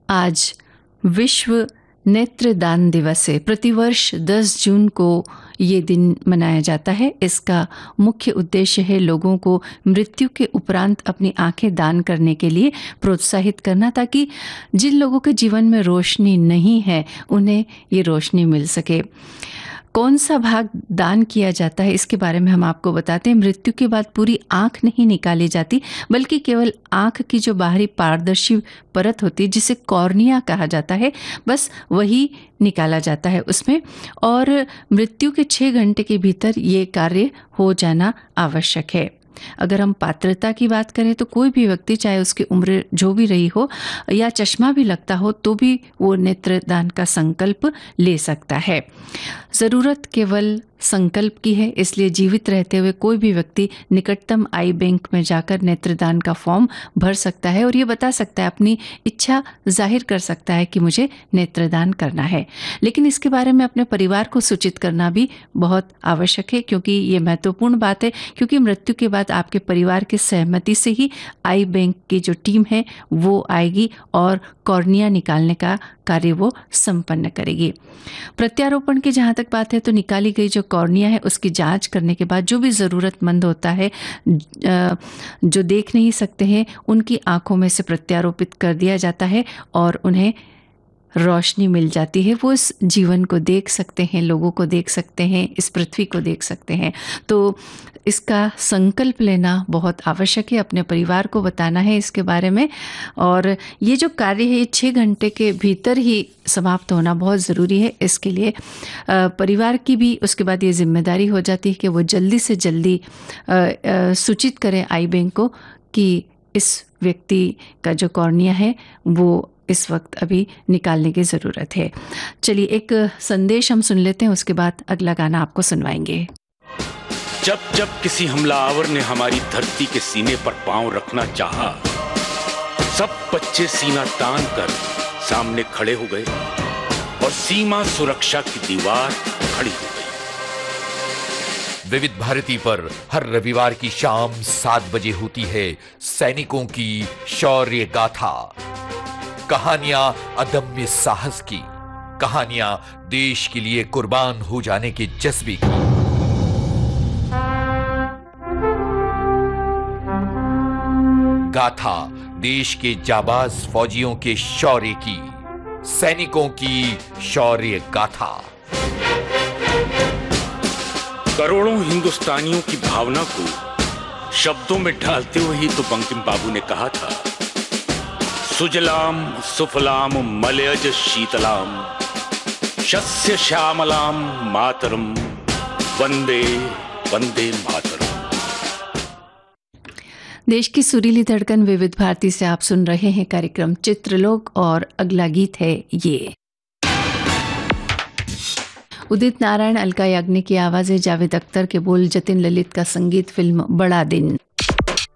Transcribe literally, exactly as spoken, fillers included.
आज विश्व नेत्रदान दिवस है। प्रतिवर्ष दस जून को ये दिन मनाया जाता है। इसका मुख्य उद्देश्य है लोगों को मृत्यु के उपरांत अपनी आंखें दान करने के लिए प्रोत्साहित करना, ताकि जिन लोगों के जीवन में रोशनी नहीं है उन्हें ये रोशनी मिल सके। कौन सा भाग दान किया जाता है इसके बारे में हम आपको बताते हैं। मृत्यु के बाद पूरी आंख नहीं निकाली जाती, बल्कि केवल आंख की जो बाहरी पारदर्शी परत होती है, जिसे कॉर्निया कहा जाता है, बस वही निकाला जाता है उसमें। और मृत्यु के छः घंटे के भीतर ये कार्य हो जाना आवश्यक है। अगर हम पात्रता की बात करें तो कोई भी व्यक्ति, चाहे उसकी उम्र जो भी रही हो या चश्मा भी लगता हो, तो भी वो नेत्रदान का संकल्प ले सकता है। ज़रूरत केवल संकल्प की है, इसलिए जीवित रहते हुए कोई भी व्यक्ति निकटतम आई बैंक में जाकर नेत्रदान का फॉर्म भर सकता है और ये बता सकता है, अपनी इच्छा जाहिर कर सकता है कि मुझे नेत्रदान करना है। लेकिन इसके बारे में अपने परिवार को सूचित करना भी बहुत आवश्यक है, क्योंकि ये महत्वपूर्ण बात है। क्योंकि मृत्यु के बाद आपके परिवार की सहमति से ही आई बैंक की जो टीम है वो आएगी और कॉर्निया निकालने का कार्य वो संपन्न करेगी। प्रत्यारोपण की जहाँ तक बात है तो निकाली गई जो कॉर्निया है उसकी जांच करने के बाद जो भी ज़रूरतमंद होता है, जो देख नहीं सकते हैं, उनकी आंखों में से प्रत्यारोपित कर दिया जाता है और उन्हें रोशनी मिल जाती है। वो इस जीवन को देख सकते हैं, लोगों को देख सकते हैं, इस पृथ्वी को देख सकते हैं। तो इसका संकल्प लेना बहुत आवश्यक है, अपने परिवार को बताना है इसके बारे में। और ये जो कार्य है ये छः घंटे के भीतर ही समाप्त होना बहुत ज़रूरी है। इसके लिए परिवार की भी उसके बाद ये जिम्मेदारी हो जाती है कि वो जल्दी से जल्दी सूचित करें आई बैंक को कि इस व्यक्ति का जो कॉर्निया है वो इस वक्त अभी निकालने की ज़रूरत है। चलिए एक संदेश हम सुन लेते हैं, उसके बाद अगला गाना आपको सुनवाएंगे। जब जब किसी हमलावर ने हमारी धरती के सीने पर पांव रखना चाहा, सब बच्चे सीना तान कर सामने खड़े हो गए और सीमा सुरक्षा की दीवार खड़ी हो गई। विविध भारती पर हर रविवार की शाम सात बजे होती है सैनिकों की शौर्य गाथा। कहानियां अदम्य साहस की, कहानियां देश के लिए कुर्बान हो जाने के जज्बे की। गाथा देश के जाबाज फौजियों के शौर्य की, सैनिकों की शौर्य गाथा। करोड़ों हिंदुस्तानियों की भावना को शब्दों में ढालते हुए ही तो बंकिम बाबू ने कहा था, सुजलाम सुफलाम मलयज शीतलाम शस्य श्यामलाम मातरम वंदे वंदे मातरम। देश की सुरीली धड़कन विविध भारती से आप सुन रहे हैं कार्यक्रम चित्रलोक और अगला गीत है ये। उदित नारायण, अलका याग्निक की आवाज़ है, जावेद अख्तर के बोल, जतिन ललित का संगीत, फिल्म बड़ा दिन।